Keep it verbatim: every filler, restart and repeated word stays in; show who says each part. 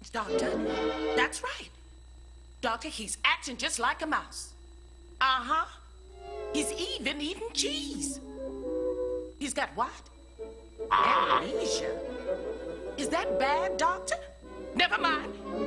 Speaker 1: Doctor, that's right. Doctor, he's acting just like a mouse. Uh-huh. He's even eating cheese. He's got what? Amnesia. Is that bad, Doctor? Never mind.